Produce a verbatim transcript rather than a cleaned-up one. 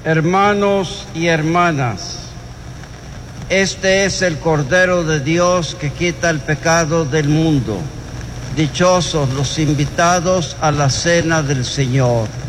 Hermanos y hermanas, este es el Cordero de Dios que quita el pecado del mundo. Dichosos los invitados a la cena del Señor.